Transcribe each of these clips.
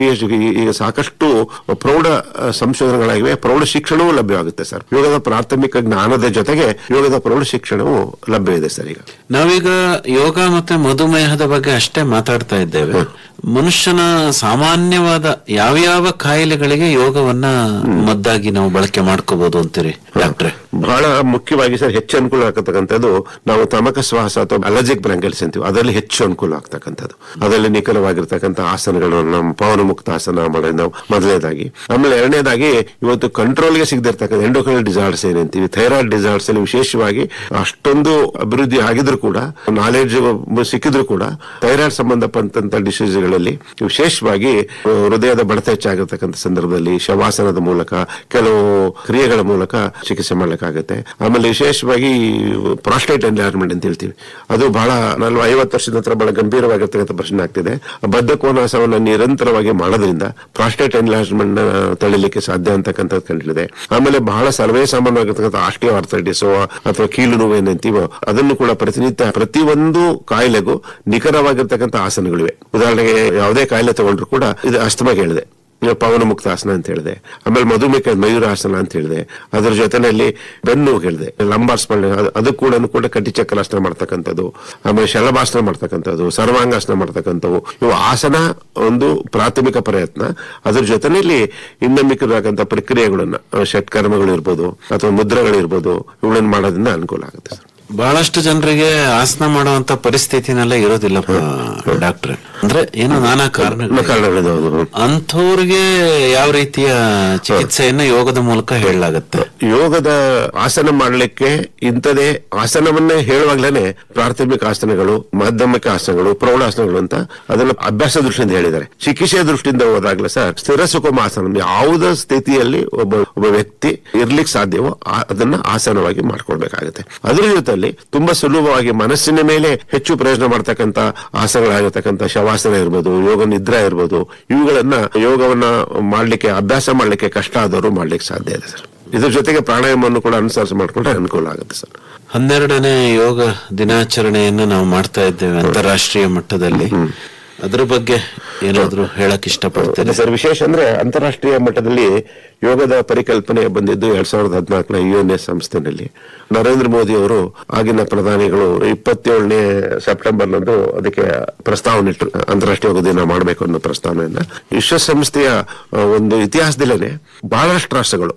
ಈಗ ಸಾಕಷ್ಟು ಪ್ರೌಢ ಸಂಶೋಧನೆಗಳಾಗಿವೆ. ಪ್ರೌಢ ಶಿಕ್ಷಣವೂ ಲಭ್ಯವಾಗುತ್ತೆ ಸರ್. ಯೋಗದ ಪ್ರಾಥಮಿಕ ಜ್ಞಾನದ ಜೊತೆಗೆ ಯೋಗದ ಪ್ರೌಢ ಶಿಕ್ಷಣವೂ ಲಭ್ಯ ಇದೆ ಸರ್. ಈಗ ನಾವೀಗ ಯೋಗ ಮತ್ತೆ ಮಧುಮೇಹದ ಬಗ್ಗೆ ಅಷ್ಟೇ ಮಾತಾಡ್ತಾ ಇದ್ದೇವೆ. ಮನುಷ್ಯನ ಸಾಮಾನ್ಯವಾದ ಯಾವ್ಯಾವ ಕಾಯಿಲೆಗಳಿಗೆ ಯೋಗವನ್ನ ಮದ್ದಾಗಿ ನಾವು ಬಳಕೆ ಮಾಡ್ಕೋಬಹುದು ಅಂತೀರಿ ಡಾಕ್ಟ್ರೆ? ಬಹಳ ಮುಖ್ಯವಾಗಿ ಸರ್ ಹೆಚ್ಚು ಅನುಕೂಲ ಆಗ್ತಕ್ಕಂಥದ್ದು ನಾವು ತಮಕ ಶ್ವಾಸ ಅಥವಾ ಅಲರ್ಜಿಕ್ ಬ್ರಾಂಕೈಟಿಸ್ ಅಂತೀವಿ, ಅದರಲ್ಲಿ ಹೆಚ್ಚು ಅನುಕೂಲ ಆಗ್ತಕ್ಕಂಥದ್ದು. ಅದರಲ್ಲಿ ನಿಖರವಾಗಿರ್ತಕ್ಕಂಥ ಆಸನಗಳನ್ನು ನಮ್ಮ ಪವನ ಮುಕ್ತ ಆಸನ ಮಾಡೋದು ನಾವು ಮೊದಲನೇದಾಗಿ. ಆಮೇಲೆ ಎರಡನೇದಾಗಿ ಇವತ್ತು ಕಂಟ್ರೋಲ್ಗೆ ಸಿಗದಿರ್ತಕ್ಕಂಥ ಎಂಡೋಕ್ರೈನಲ್ ಡಿಸಾರ್ಡರ್ಸ್ ಏನಂತೀವಿ, ಥೈರಾಯ್ಡ್ ಡಿಸಾರ್ಡರ್ಸ್ ಅಲ್ಲಿ ವಿಶೇಷವಾಗಿ ಅಷ್ಟೊಂದು ಅಭಿವೃದ್ಧಿ ಆಗಿದ್ರು ಕೂಡ, ನಾಲೆಡ್ಜ್ ಸಿಕ್ಕಿದ್ರು ಕೂಡ ಥೈರಾಯ್ಡ್ ಸಂಬಂಧಪಟ್ಟಂತ ಡಿಸೀಸ್ಗಳಲ್ಲಿ ವಿಶೇಷವಾಗಿ ಹೃದಯದ ಬಡಿತ ಹೆಚ್ಚಾಗಿರ್ತಕ್ಕಂಥ ಸಂದರ್ಭದಲ್ಲಿ ಶವಾಸನದ ಮೂಲಕ ಕೆಲವು ಕ್ರಿಯೆಗಳ ಮೂಲಕ ಚಿಕಿತ್ಸೆ ಮಾಡ್ಲಿಕ್ಕಾಗುತ್ತೆ. ಆಮೇಲೆ ವಿಶೇಷವಾಗಿ ಪ್ರಾಸ್ಟೇಟ್ ಎನ್ಲಾರ್ಜ್ಮೆಂಟ್ ಅಂತ ಹೇಳ್ತೀವಿ, ಅದು ಬಹಳ 50 ವರ್ಷದ ನಂತರ ಬಹಳ ಗಂಭೀರವಾಗಿರ್ತಕ್ಕಂಥ ಪ್ರಶ್ನೆ ಆಗ್ತಿದೆ. ಬದ್ಧಕೋನಾಸವನ್ನು ನಿರಂತರವಾಗಿ ಮಾಡೋದ್ರಿಂದ ಪ್ರಾಸ್ಟೇಟ್ ಎನ್ಲಾರ್ಜ್ಮೆಂಟ್ ತಳಿಲಿಕ್ಕೆ ಸಾಧ್ಯ ಅಂತಕ್ಕಂಥದ್ದು ಕಂಡಿದೆ. ಆಮೇಲೆ ಬಹಳ ಸರ್ವೇ ಸಾಮಾನ್ಯವಾಗಿರ್ತಕ್ಕಂಥ ಆಸ್ಟಿಯೋ ಆರ್ಥರೈಟಿಸ್ ಅಥವಾ ಕೀಲು ನೋವು ಏನಂತೀವೋ ಅದನ್ನು ಕೂಡ ಪ್ರತಿನಿತ್ಯ ಪ್ರತಿಯೊಂದು ಕಾಯಿಲೆಗೂ ನಿಖರವಾಗಿರ್ತಕ್ಕಂಥ ಆಸನಗಳಿವೆ. ಉದಾಹರಣೆಗೆ ಯಾವುದೇ ಕಾಯಿಲೆ ತಗೊಂಡ್ರು ಕೂಡ, ಇದು ಅಸ್ತಮಾಗೆ ಹೇಳಿದೆ ಪವನ ಮುಕ್ತ ಆಸನ ಅಂತ ಹೇಳಿದೆ, ಆಮೇಲೆ ಮಧುಮೇಹ ಮಯೂರಾಸನ ಅಂತ ಹೇಳಿದೆ, ಅದರ ಜೊತೆನಲ್ಲಿ ಬೆನ್ನು ಹೇಳಿದೆ, ಲಂಬಾರ್ ಸ್ಪರ್ಣೆ ಅದು ಕೂಡ ಕಟಿ ಚಕ್ರಾಸನ ಮಾಡ್ತಕ್ಕಂಥದ್ದು, ಆಮೇಲೆ ಶಲಭಾಸನ ಮಾಡ್ತಕ್ಕಂಥದ್ದು, ಸರ್ವಾಂಗಾಸನ ಮಾಡ್ತಕ್ಕಂಥವು, ಇವು ಆಸನ ಒಂದು ಪ್ರಾಥಮಿಕ ಪ್ರಯತ್ನ. ಅದ್ರ ಜೊತೆನಲ್ಲಿ ಇನ್ನು ಮಿಕ್ಕಿರತಕ್ಕಂಥ ಪ್ರಕ್ರಿಯೆಗಳನ್ನ ಷಟ್ಕರ್ಮಗಳು ಇರ್ಬೋದು ಅಥವಾ ಮುದ್ರೆಗಳಿರ್ಬೋದು, ಇವುಗಳನ್ನು ಮಾಡೋದ್ರಿಂದ ಅನುಕೂಲ ಆಗುತ್ತೆ ಸರ್. ಬಹಳಷ್ಟು ಜನರಿಗೆ ಆಸನ ಮಾಡುವಂತ ಪರಿಸ್ಥಿತಿನೆಲ್ಲ ಇರೋದಿಲ್ಲಪ್ಪ ಡಾಕ್ಟ್ರೆ, ಅಂದ್ರೆ ಏನೋ ನಾನಾ ಕಾರಣಗಳು. ಅಂಥವ್ರಿಗೆ ಯಾವ ರೀತಿಯ ಚಿಕಿತ್ಸೆಯನ್ನ ಯೋಗದ ಮೂಲಕ ಹೇಳಲಾಗುತ್ತೆ? ಯೋಗದ ಆಸನ ಮಾಡ್ಲಿಕ್ಕೆ ಇಂಥದೇ ಆಸನವನ್ನೇ ಹೇಳುವಾಗ್ಲೇನೆ ಪ್ರಾಥಮಿಕ ಆಸನಗಳು, ಮಾಧ್ಯಮಿಕ ಆಸನಗಳು, ಪ್ರೌಢಾಸನಗಳು ಅಂತ ಅದನ್ನ ಅಭ್ಯಾಸ ದೃಷ್ಟಿಯಿಂದ ಹೇಳಿದ್ದಾರೆ. ಚಿಕಿತ್ಸೆಯ ದೃಷ್ಟಿಯಿಂದ ಹೋದಾಗ್ಲೇ ಸರ್ ಸ್ಥಿರ ಸುಖಮ ಆಸನ, ಯಾವುದೇ ಸ್ಥಿತಿಯಲ್ಲಿ ಒಬ್ಬ ವ್ಯಕ್ತಿ ಇರ್ಲಿಕ್ಕೆ ಸಾಧ್ಯವೋ ಅದನ್ನ ಆಸನವಾಗಿ ಮಾಡ್ಕೊಳ್ಬೇಕಾಗುತ್ತೆ. ಅದ್ರ ಜೊತೆಲಿ ತುಂಬಾ ಸುಲಭವಾಗಿ ಮನಸ್ಸಿನ ಮೇಲೆ ಹೆಚ್ಚು ಪ್ರಯೋಜನ ಮಾಡ್ತಕ್ಕಂಥ ಆಸನಗಳಾಗಿರ್ತಕ್ಕಂಥ ಶವಾಸನ ಇರ್ಬೋದು, ಯೋಗ ನಿದ್ರಾ ಇರ್ಬೋದು, ಇವುಗಳನ್ನ ಯೋಗವನ್ನ ಮಾಡ್ಲಿಕ್ಕೆ ಅಭ್ಯಾಸ ಮಾಡ್ಲಿಕ್ಕೆ ಕಷ್ಟ ಆದವರು ಮಾಡ್ಲಿಕ್ಕೆ ಸಾಧ್ಯ ಇದೆ ಸರ್. ಇದ್ರ ಜೊತೆಗೆ ಪ್ರಾಣಾಯಾಮವನ್ನು ಕೂಡ ಅನುಸರಿಸಿ ಮಾಡ್ಕೊಂಡ್ರೆ ಅನುಕೂಲ ಆಗುತ್ತೆ ಸರ್. 12ನೇ ಯೋಗ ದಿನಾಚರಣೆಯನ್ನು ನಾವು ಮಾಡ್ತಾ ಇದ್ದೇವೆ ಅಂತಾರಾಷ್ಟ್ರೀಯ ಮಟ್ಟದಲ್ಲಿ. ಅದ್ರ ಬಗ್ಗೆ ಏನಾದ್ರು ಹೇಳಕ್ ಇಷ್ಟಪಡ್ತೇನೆ ಸರ್? ವಿಶೇಷ ಅಂದ್ರೆ ಅಂತಾರಾಷ್ಟ್ರೀಯ ಮಟ್ಟದಲ್ಲಿ ಯೋಗದ ಪರಿಕಲ್ಪನೆ ಬಂದಿದ್ದು 2014ರ UNA ಸಂಸ್ಥೆನಲ್ಲಿ. ನರೇಂದ್ರ ಮೋದಿ ಅವರು ಆಗಿನ ಪ್ರಧಾನಿಗಳು 27ನೇ ಸೆಪ್ಟೆಂಬರ್ನಂದು ಅದಕ್ಕೆ ಪ್ರಸ್ತಾವನೆ ಇಟ್ಟರು, ಅಂತಾರಾಷ್ಟ್ರೀಯ ಯೋಗ ದಿನ ಮಾಡಬೇಕು ಅನ್ನೋ ಪ್ರಸ್ತಾವನೆಯನ್ನ. ವಿಶ್ವಸಂಸ್ಥೆಯ ಒಂದು ಇತಿಹಾಸದಲ್ಲೇನೆ ಬಹಳಷ್ಟು ರಾಷ್ಟ್ರಗಳು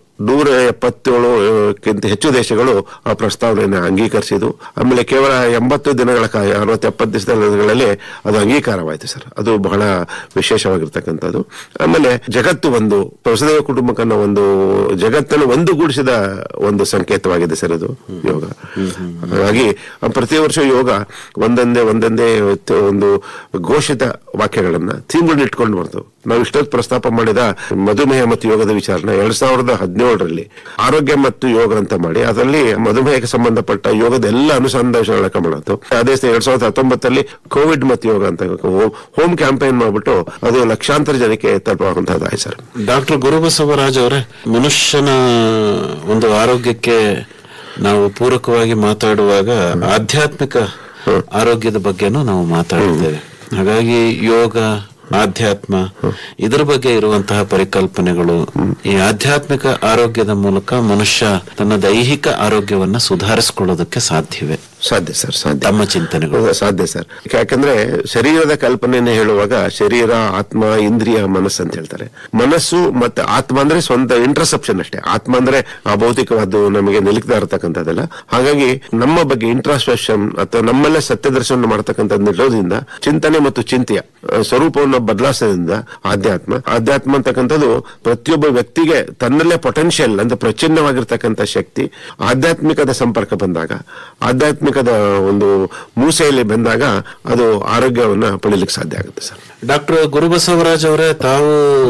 177ಕ್ಕಿಂತ ಹೆಚ್ಚು ದೇಶಗಳು ಆ ಪ್ರಸ್ತಾವನೆಯನ್ನು ಅಂಗೀಕರಿಸಿದ್ದು. ಆಮೇಲೆ ಕೇವಲ 80 ದಿನಗಳ 60-70 ದಿನಗಳಲ್ಲಿ ಅದು ಅಂಗೀಕಾರವಾಯಿತು ಸರ್. ಅದು ಬಹಳ ವಿಶೇಷವಾಗಿರ್ತಕ್ಕಂಥದ್ದು. ಆಮೇಲೆ ಜಗತ್ತು ಒಂದು ವಸುದೈವ ಕುಟುಂಬಕ್ಕನ್ನ ಒಂದು ಜಗತ್ತನ್ನು ಒಂದುಗೂಡಿಸಿದ ಒಂದು ಸಂಕೇತವಾಗಿದೆ ಸರ್ ಅದು ಯೋಗ. ಹಾಗಾಗಿ ಪ್ರತಿ ವರ್ಷ ಯೋಗ ಒಂದೊಂದೇ ಒಂದು ಘೋಷಿತ ವಾಕ್ಯಗಳನ್ನ ಥೀಮ್ಗಳನ್ನ ಇಟ್ಕೊಂಡು ಬರ್ತವೆ. ನಾವು ಇಷ್ಟೊತ್ತು ಪ್ರಸ್ತಾಪ ಮಾಡಿದ ಮಧುಮೇಹ ಮತ್ತು ಯೋಗದ ವಿಚಾರನ 2017ರಲ್ಲಿ ಆರೋಗ್ಯ ಮತ್ತು ಯೋಗ ಅಂತ ಮಾಡಿ ಅದರಲ್ಲಿ ಮಧುಮೇಹಕ್ಕೆ ಸಂಬಂಧಪಟ್ಟ ಯೋಗದ ಎಲ್ಲ ಅನುಸಂಧಾನಗಳನ್ನ ಮಾಡೋದು. ಅದೇ 2019ರಲ್ಲಿ ಕೋವಿಡ್ ಮತ್ತು ಯೋಗ ಅಂತ ಹೋಮ್ ಕ್ಯಾಂಪೇನ್ ಮಾಡ್ಬಿಟ್ಟು ಅದು ಲಕ್ಷಾಂತರ ಜನಕ್ಕೆ ತಲುಪುವಂತಹದ್ದಾಯ್ತು ಸರ್. ಡಾಕ್ಟರ್ ಗುರುಬಸವರಾಜ್ ಅವರೇ, ಮನುಷ್ಯನ ಒಂದು ಆರೋಗ್ಯಕ್ಕೆ ನಾವು ಪೂರಕವಾಗಿ ಮಾತಾಡುವಾಗ ಆಧ್ಯಾತ್ಮಿಕ ಆರೋಗ್ಯದ ಬಗ್ಗೆನೂ ನಾವು ಮಾತಾಡಿದ್ದೇವೆ. ಹಾಗಾಗಿ ಯೋಗ, ಆಧ್ಯಾತ್ಮ, ಇದರ ಬಗ್ಗೆ ಇರುವಂತಹ ಪರಿಕಲ್ಪನೆಗಳು, ಈ ಆಧ್ಯಾತ್ಮಿಕ ಆರೋಗ್ಯದ ಮೂಲಕ ಮನುಷ್ಯ ತನ್ನ ದೈಹಿಕ ಆರೋಗ್ಯವನ್ನ ಸುಧಾರಿಸಿಕೊಳ್ಳೋದಕ್ಕೆ ಸಾಧ್ಯವೇ? ಸಾಧ್ಯ ಸರ್, ಸಾಧ್ಯ. ತಮ್ಮ ಚಿಂತನೆಗಳು? ಸಾಧ್ಯ ಸರ್. ಯಾಕಂದ್ರೆ ಶರೀರದ ಕಲ್ಪನೆಯನ್ನು ಹೇಳುವಾಗ ಶರೀರ, ಆತ್ಮ, ಇಂದ್ರಿಯ, ಮನಸ್ಸು ಅಂತ ಹೇಳ್ತಾರೆ. ಮನಸ್ಸು ಮತ್ತೆ ಆತ್ಮ ಅಂದ್ರೆ ಸ್ವಂತ ಇಂಟ್ರಸೆಪ್ಷನ್ ಅಷ್ಟೇ. ಆತ್ಮ ಅಂದ್ರೆ ಆ ಭೌತಿಕವಾದ್ದು ನಮಗೆ ನಿಲುಕ್ತಾ ಇರತಕ್ಕಂಥದ್ದಲ್ಲ. ಹಾಗಾಗಿ ನಮ್ಮ ಬಗ್ಗೆ ಇಂಟ್ರಾಸ್ಪೆಕ್ಷನ್ ಅಥವಾ ನಮ್ಮಲ್ಲೇ ಸತ್ಯದರ್ಶನ ಮಾಡತಕ್ಕಂಥದ್ದು ಇರೋದ್ರಿಂದ ಚಿಂತನೆ ಮತ್ತು ಚಿಂತೆಯ ಸ್ವರೂಪವನ್ನು ಬದಲಾಯಿಸೋದ್ರಿಂದ ಆಧ್ಯಾತ್ಮ ಅಂತಕ್ಕಂಥದ್ದು ಪ್ರತಿಯೊಬ್ಬ ವ್ಯಕ್ತಿಗೆ ತನ್ನಲ್ಲೇ ಪೊಟೆನ್ಶಿಯಲ್ ಅಂದ್ರೆ ಪ್ರಚನ್ನವಾಗಿರ್ತಕ್ಕಂಥ ಶಕ್ತಿ ಆಧ್ಯಾತ್ಮಿಕದ ಸಂಪರ್ಕ ಬಂದಾಗ, ಆಧ್ಯಾತ್ಮಿಕದ ಒಂದು ಮೂಸೆಯಲ್ಲಿ ಬಂದಾಗ ಅದು ಆರೋಗ್ಯವನ್ನ ಪಡೀಲಿಕ್ಕೆ ಸಾಧ್ಯ ಆಗುತ್ತೆ ಸರ್. ಡಾಕ್ಟರ್ ಗುರುಬಸವರಾಜ್ ಅವರೇ, ತಾವು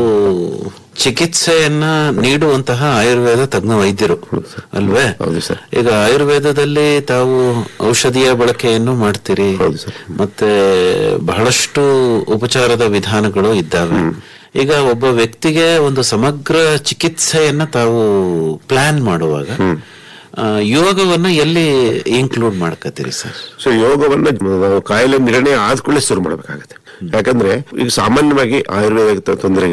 ಚಿಕಿತ್ಸೆಯನ್ನ ನೀಡುವಂತಹ ಆಯುರ್ವೇದ ತಜ್ಞ ವೈದ್ಯರು ಅಲ್ವೇ? ಹೌದು ಸರ್. ಈಗ ಆಯುರ್ವೇದದಲ್ಲಿ ತಾವು ಔಷಧಿಯ ಬಳಕೆಯನ್ನು ಮಾಡ್ತೀರಿ, ಮತ್ತೆ ಬಹಳಷ್ಟು ಉಪಚಾರದ ವಿಧಾನಗಳು ಇದ್ದಾವೆ. ಈಗ ಒಬ್ಬ ವ್ಯಕ್ತಿಗೆ ಒಂದು ಸಮಗ್ರ ಚಿಕಿತ್ಸೆಯನ್ನ ತಾವು ಪ್ಲಾನ್ ಮಾಡುವಾಗ ಯೋಗವನ್ನ ಎಲ್ಲಿ ಇನ್ಕ್ಲೂಡ್ ಮಾಡ್ಕತ್ತೀರಿ ಸರ್? ಸೊ ಯೋಗವನ್ನ ಕಾಯಿಲೆ ನಿರ್ಣಯ ಆದ್ಕೊಳ್ಳೆ ಶುರು ಮಾಡ್ಬೇಕಾಗತ್ತೆ. ಯಾಕಂದ್ರೆ ಈಗ ಸಾಮಾನ್ಯವಾಗಿ ಆಯುರ್ವೇದ ತೊಂದರೆ